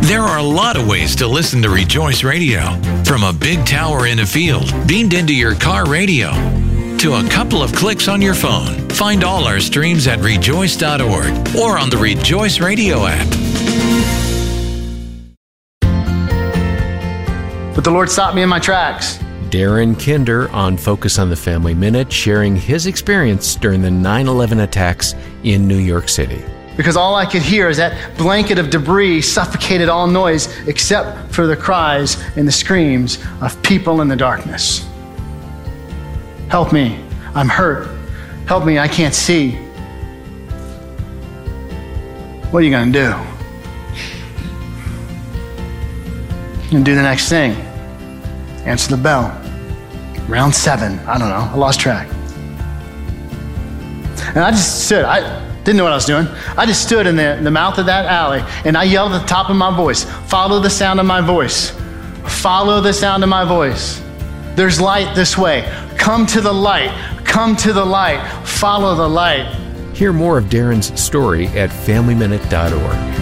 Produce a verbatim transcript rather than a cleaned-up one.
There are a lot of ways to listen to Rejoice Radio. From a big tower in a field, beamed into your car radio, to a couple of clicks on your phone. Find all our streams at rejoice dot org or on the Rejoice Radio app. But the Lord stopped me in my tracks. Darren Kinder on Focus on the Family Minute, sharing his experience during the nine eleven attacks in New York City. Because all I could hear is that blanket of debris suffocated all noise except for the cries and the screams of people in the darkness. Help me, I'm hurt. Help me, I can't see. What are you gonna do? You're gonna do the next thing. Answer the bell. Round seven, I don't know, I lost track. And I just stood, I didn't know what I was doing. I just stood in the, in the mouth of that alley and I yelled at the top of my voice, follow the sound of my voice. Follow the sound of my voice. There's light this way. Come to the light. Come to the light. Follow the light. Hear more of Darren's story at family minute dot org.